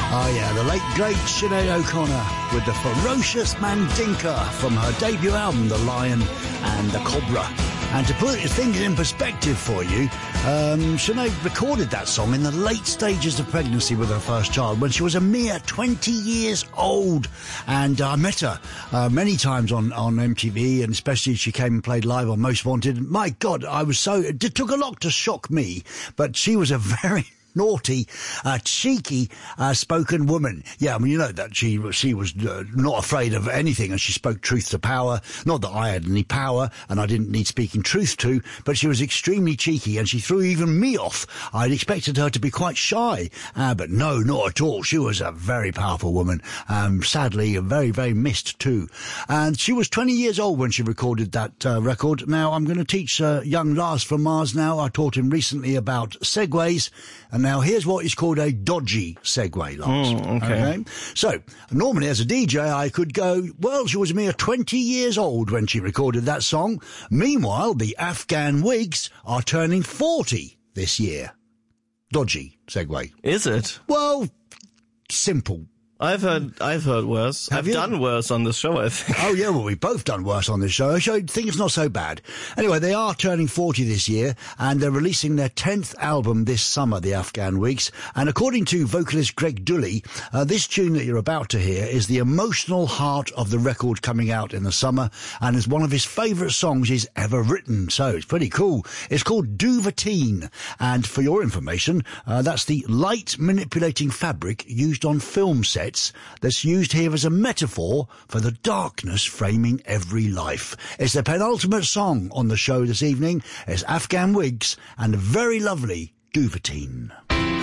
Oh yeah, the late great Sinead O'Connor with the ferocious Mandinka from her debut album, The Lion and the Cobra. And to put things in perspective for you, Sinead recorded that song in the late stages of pregnancy with her first child when she was a mere 20 years old. And I met her many times on MTV, and especially she came and played live on Most Wanted. My God, it took a lot to shock me, but she was a very naughty, cheeky, spoken woman. Yeah, I mean, you know that she was not afraid of anything, and she spoke truth to power. Not that I had any power, and I didn't need speaking truth to, but she was extremely cheeky, and she threw even me off. I'd expected her to be quite shy, but no, not at all. She was a very powerful woman. Sadly, very, very missed too. And she was 20 years old when she recorded that record. Now, I'm going to teach young Lars from Mars now. I taught him recently about segues, and now here's what is called a dodgy segue, Lars. Okay. So, normally as a DJ, I could go, well, she was a mere 20 years old when she recorded that song. Meanwhile, the Afghan Whigs are turning 40 this year. Dodgy segue. Is it? Well, simple. I've heard worse. I've done worse on this show, I think. Oh, yeah, well, we've both done worse on this show. I think it's not so bad. Anyway, they are turning 40 this year, and they're releasing their 10th album this summer, the Afghan Whigs. And according to vocalist Greg Dully, this tune that you're about to hear is the emotional heart of the record coming out in the summer, and is one of his favourite songs he's ever written. So it's pretty cool. It's called Duvetine. And for your information, that's the light manipulating fabric used on film sets that's used here as a metaphor for the darkness framing every life. It's the penultimate song on the show this evening. It's Afghan Whigs and the very lovely Duvetine.